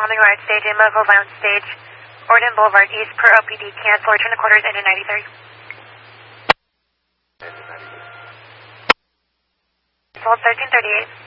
Bombing Ride Stage, Inmoco Lounge Stage, Orden Boulevard East per OPD. Cancel, return to quarters, engine 93. Hold 1338.